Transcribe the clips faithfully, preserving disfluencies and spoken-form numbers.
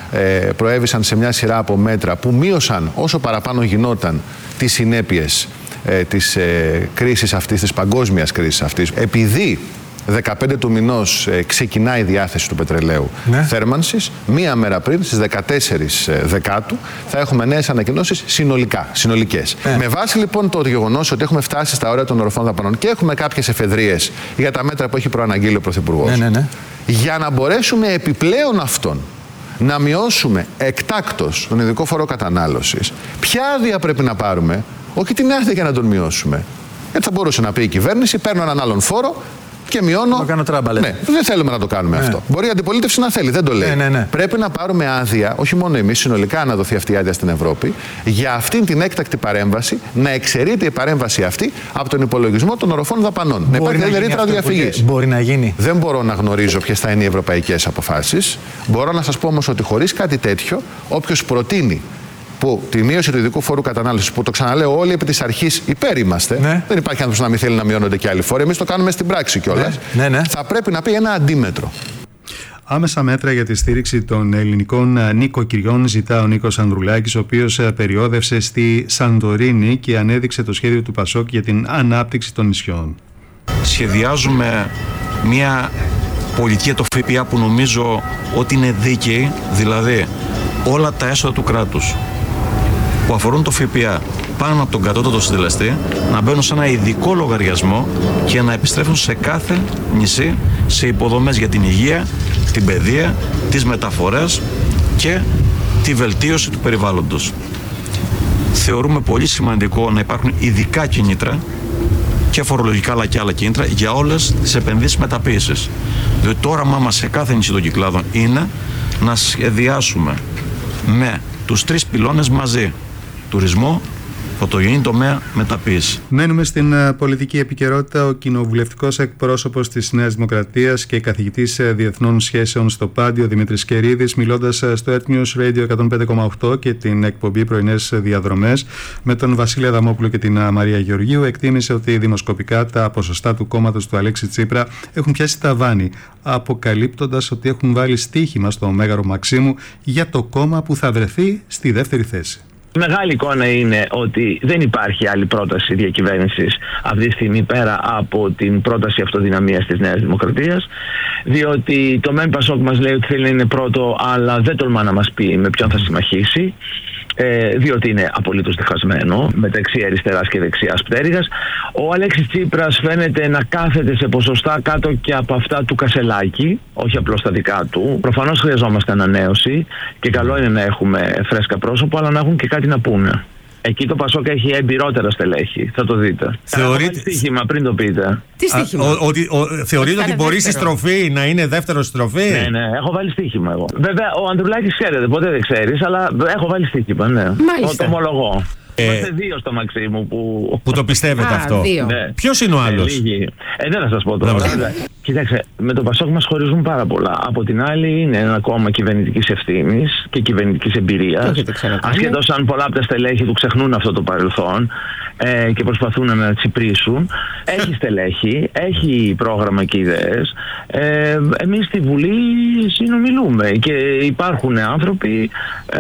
ε, προέβησαν σε μια σειρά από μέτρα που μείωσαν όσο παραπάνω γινόταν τις συνέπειες ε, της ε, κρίσης αυτής, της παγκόσμιας κρίσης αυτής. Επειδή δεκαπέντε του μηνός ε, ξεκινάει η διάθεση του πετρελαίου ναι. θέρμανσης, μία μέρα πριν, στις δεκατέσσερις Δεκάτου, θα έχουμε νέες ανακοινώσεις συνολικά, συνολικές. Ε. Με βάση λοιπόν το γεγονός ότι έχουμε φτάσει στα όρια των οροφών δαπανών και έχουμε κάποιες εφεδρείες για τα μέτρα που έχει προαναγγείλει ο Πρωθυπουργός, ναι, ναι, ναι. για να μπορέσουμε επιπλέον αυτόν να μειώσουμε εκτάκτως τον ειδικό φόρο κατανάλωσης, ποια άδεια πρέπει να πάρουμε, όχι την άδεια για να τον μειώσουμε. Γιατί θα μπορούσε να πει η κυβέρνηση: παίρνω έναν άλλον φόρο και μειώνω. Να κάνω τράμπα, ναι, δεν θέλουμε να το κάνουμε ναι. αυτό. Μπορεί η αντιπολίτευση να θέλει, δεν το λέει. Ναι, ναι, ναι. Πρέπει να πάρουμε άδεια, όχι μόνο εμείς, συνολικά να δοθεί αυτή η άδεια στην Ευρώπη, για αυτήν την έκτακτη παρέμβαση, να εξαιρείται η παρέμβαση αυτή από τον υπολογισμό των οροφών δαπανών. Μπορεί να υπάρχει ρήτρα διαφυγής. Μπορεί να γίνει. Δεν μπορώ να γνωρίζω ποιες θα είναι οι ευρωπαϊκές αποφάσεις. Μπορώ να σας πω όμως ότι χωρίς κάτι τέτοιο, όποιος προτείνει που τη μείωση του ειδικού φόρου κατανάλωσης, που το ξαναλέω, όλοι επί της αρχής υπέρ είμαστε. Ναι. Δεν υπάρχει άνθρωπος να μην θέλει να μειώνονται και άλλοι φόροι. Εμείς το κάνουμε στην πράξη κιόλας. Ναι. Ναι, ναι. Θα πρέπει να πει ένα αντίμετρο. Άμεσα μέτρα για τη στήριξη των ελληνικών νοικοκυριών ζητά ο Νίκος Ανδρουλάκης, ο οποίος περιόδευσε στη Σαντορίνη και ανέδειξε το σχέδιο του Πασόκ για την ανάπτυξη των νησιών. Σχεδιάζουμε μια πολιτική για το ΦΠΑ που νομίζω ότι είναι δίκαιη, δηλαδή όλα τα έσοδα του κράτους που αφορούν το ΦΠΑ πάνω από τον κατώτατο συντελεστή να μπαίνουν σε ένα ειδικό λογαριασμό και να επιστρέφουν σε κάθε νησί σε υποδομές για την υγεία, την παιδεία, τις μεταφορές και τη βελτίωση του περιβάλλοντος. Θεωρούμε πολύ σημαντικό να υπάρχουν ειδικά κίνητρα και φορολογικά αλλά και άλλα κίνητρα για όλες τις επενδύσεις μεταποίησης. Διότι το όραμά μας σε κάθε νησί των Κυκλάδων είναι να σχεδιάσουμε με τους τρεις πυλώνες μαζί: τουρισμό, πρωτογενή τομέα, μεταποίηση. Μένουμε στην uh, πολιτική επικαιρότητα. Ο κοινοβουλευτικός εκπρόσωπος της Νέας Δημοκρατίας και καθηγητής uh, διεθνών σχέσεων στο Πάντιο, Δημήτρης Κερίδης, μιλώντας uh, στο Earth News Radio εκατόν πέντε κόμμα οκτώ και την εκπομπή Πρωινές Διαδρομές με τον Βασίλη Αδαμόπουλο και την uh, Μαρία Γεωργίου, εκτίμησε ότι δημοσκοπικά τα ποσοστά του κόμματος του Αλέξη Τσίπρα έχουν πιάσει ταβάνι, αποκαλύπτοντας ότι έχουν βάλει στοίχημα στο Μέγαρο Μαξίμου για το κόμμα που θα βρεθεί στη δεύτερη θέση. Η μεγάλη εικόνα είναι ότι δεν υπάρχει άλλη πρόταση διακυβέρνησης αυτή τη στιγμή πέρα από την πρόταση αυτοδυναμίας της Νέας Δημοκρατίας, διότι το ΜΕΝ Πασόκ μας λέει ότι θέλει να είναι πρώτο, αλλά δεν τολμά να μας πει με ποιον θα συμμαχήσει, ε, διότι είναι απολύτως διχασμένο μεταξύ αριστεράς και δεξιάς πτέρυγας. Ο Αλέξης Τσίπρας φαίνεται να κάθεται σε ποσοστά κάτω και από αυτά του Κασελάκη, όχι απλώς τα δικά του. Προφανώς χρειαζόμαστε ανανέωση και καλό είναι να έχουμε φρέσκα πρόσωπα, αλλά να έχουν και κάτι να πούνε. Εκεί το Πασόκ έχει εμπειρότερα στελέχη, θα το δείτε. Θεωρείτε... Έχω στοίχημα πριν το πείτε. Τι στοίχημα? Α, ο, ο, ο, θεωρείτε ότι μπορεί στη στροφή να είναι δεύτερο στροφή? Ναι, ναι, έχω βάλει στοίχημα εγώ. Βέβαια, ο Ανδρουλάκης ξέρετε, ποτέ δεν ξέρεις, αλλά έχω βάλει στοίχημα, ναι. Μάλιστα. Το ομολογώ. Είμαστε δύο στο Μαξίμου που... Που το πιστεύετε. Α, αυτό. Ναι. Ποιος είναι ο άλλος? Ε, ε, δεν θα σας πω τώρα. Κοίταξε, με το Πασόκ μας χωρίζουν πάρα πολλά. Από την άλλη είναι ένα κόμμα κυβερνητικής ευθύνης και κυβερνητικής εμπειρίας. Ασχέτως αν πολλά από τα στελέχη του ξεχνούν αυτό το παρελθόν ε, και προσπαθούν να τσιπρίσουν. Έχει στελέχη, έχει πρόγραμμα και ιδέες. Ε, εμείς στη Βουλή συνομιλούμε και υπάρχουν άνθρωποι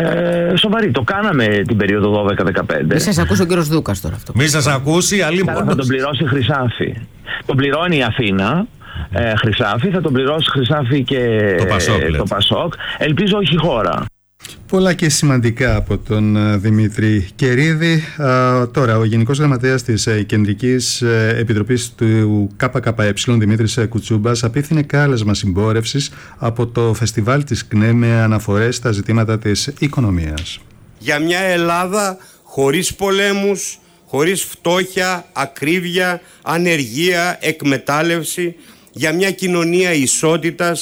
ε, σοβαροί. Το κάναμε την περίοδο δώδεκα δεκαπέντε. Μη σας ακούσει ο κύριος Δούκας τώρα αυτό. Μη σας ακούσει, αλλή μόνο. Θα τον πληρώσει Χρυσάφι. Τον πληρώνει η Αθήνα. Ε, Χρυσάφι, θα τον πληρώσει Χρυσάφι και το Πασόκ, ε, το Πασόκ. Ελπίζω όχι η χώρα. Πολλά και σημαντικά από τον uh, Δημήτρη Κερίδη. Uh, τώρα, ο Γενικός Γραμματέας της uh, Κεντρικής uh, Επιτροπής του ΚΚΕ, Δημήτρης Κουτσούμπας, απίθυνε κάλεσμα συμπόρευσης από το φεστιβάλ της ΚΝΕ με αναφορές στα ζητήματα της οικονομίας. Για μια Ελλάδα χωρίς πολέμους, χωρίς φτώχεια, ακρίβεια, ανεργία, εκμετάλλευση, για μια κοινωνία ισότητας.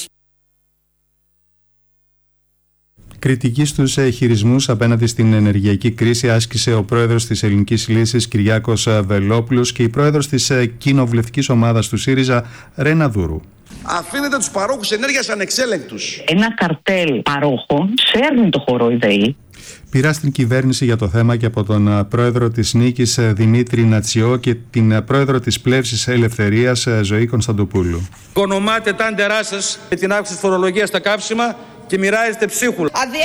Κριτική στους χειρισμούς απέναντι στην ενεργειακή κρίση άσκησε ο πρόεδρος της Ελληνικής Λύσης Κυριάκος Βελόπουλος και η πρόεδρος της κοινοβουλευτικής ομάδας του ΣΥΡΙΖΑ Ρένα Δούρου. Αφήνετε τους παρόχους ενέργειας ανεξέλεγκτους. Ένα καρτέλ παρόχων σέρνει το χώρο ιδεή. Πειρά στην κυβέρνηση για το θέμα και από τον πρόεδρο της Νίκης Δημήτρη Νατσιό και την πρόεδρο της Πλεύσης Ελευθερίας Ζωή Κωνσταντοπούλου. Οικονομάτε τα άντερά σας με την αύξηση της φορολογίας στα καύσιμα και μοιράζεστε ψίχουλα.